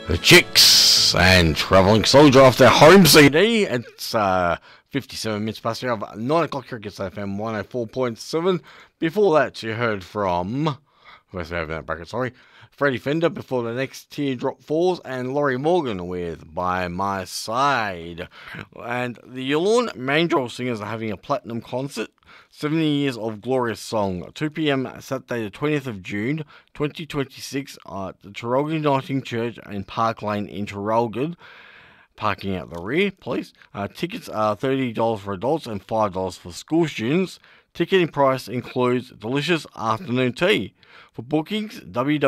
The Chicks and Travelling Soldier off their home CD. It's 57 minutes past the hour, 9 o'clock here at Gippsland FM 104.7. Before that, you heard from, Freddie Fender before The Next Teardrop Falls, and Laurie Morgan with By My Side. And the Yulon Mandrel Singers are having a platinum concert, 70 Years of Glorious Song, 2 p.m. Saturday the 20th of June 2026 at the Traralgon Uniting Church in Park Lane in Traralgon. Parking out the rear, please. Tickets are $30 for adults and $5 for school students. Ticketing price includes delicious afternoon tea. For bookings,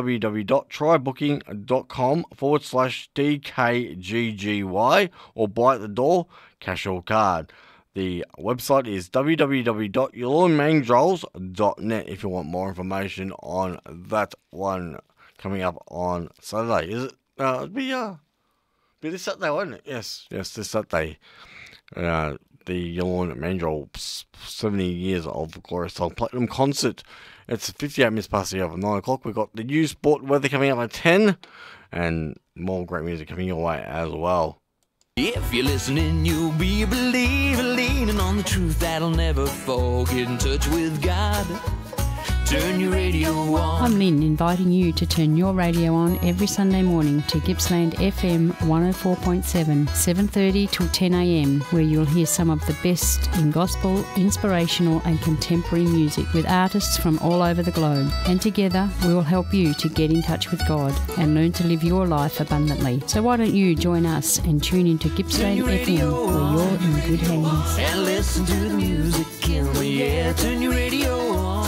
www.trybooking.com/DKGGY or buy at the door, cash or card. The website is www.yulonmangdrolls.net if you want more information on that one coming up on Saturday. Is it? It'll be this Saturday, won't it? Yes, this Saturday. The Yulon Mandrel 70 Years of Glorious Song Platinum Concert. It's 58 minutes past the hour, 9 o'clock. We've got the news, sport, weather coming up at 10, and more great music coming your way as well. If you're listening, you'll be a believer, leaning on the truth that'll never fall. Get in touch with God. Turn your radio on. I'm Lynn, inviting you to turn your radio on every Sunday morning to Gippsland FM 104.7, 7:30 till 10 a.m, where you'll hear some of the best in gospel, inspirational and contemporary music with artists from all over the globe. And together, we will help you to get in touch with God and learn to live your life abundantly. So why don't you join us and tune into Gippsland FM, where you're in good hands. And listen to the music in the air. Turn your radio on.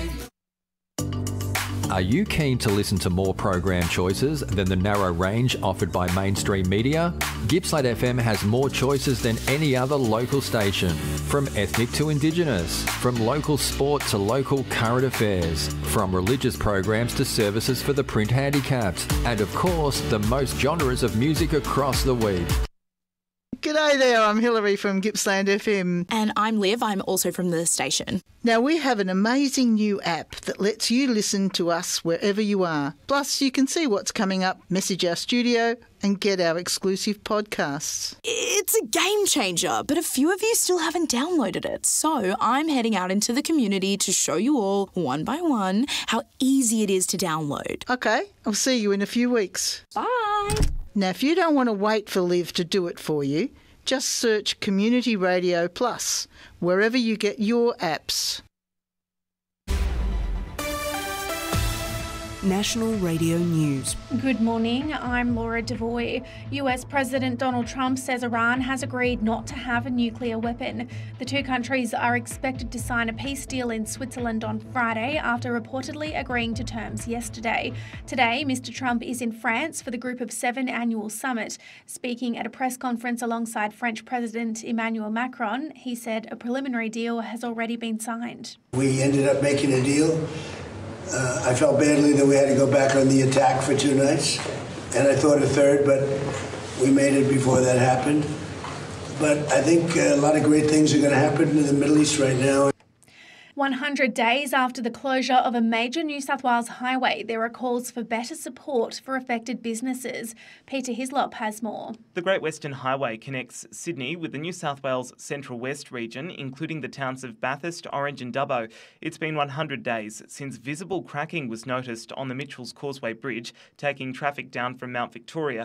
Are you keen to listen to more program choices than the narrow range offered by mainstream media? Gippsland FM has more choices than any other local station. From ethnic to Indigenous, from local sport to local current affairs, from religious programs to services for the print handicapped, and of course, the most genres of music across the week. G'day there, I'm Hilary from Gippsland FM. And I'm Liv, I'm also from the station. Now we have an amazing new app that lets you listen to us wherever you are. Plus you can see what's coming up, message our studio and get our exclusive podcasts. It's a game changer, but a few of you still haven't downloaded it. So I'm heading out into the community to show you all, one by one, how easy it is to download. Okay, I'll see you in a few weeks. Bye! Now, if you don't want to wait for Liv to do it for you, just search Community Radio Plus, wherever you get your apps. National Radio News. Good morning, I'm Laura Devoy. US President Donald Trump says Iran has agreed not to have a nuclear weapon. The two countries are expected to sign a peace deal in Switzerland on Friday after reportedly agreeing to terms yesterday. Today, Mr. Trump is in France for the Group of Seven annual summit. Speaking at a press conference alongside French President Emmanuel Macron, he said a preliminary deal has already been signed. We ended up making a deal. I felt badly that we had to go back on the attack for 2 nights, and I thought a third, but we made it before that happened. But I think a lot of great things are going to happen in the Middle East right now. 100 days after the closure of a major New South Wales highway, there are calls for better support for affected businesses. Peter Hislop has more. The Great Western Highway connects Sydney with the New South Wales Central West region, including the towns of Bathurst, Orange and Dubbo. It's been 100 days since visible cracking was noticed on the Mitchells Causeway Bridge, taking traffic down from Mount Victoria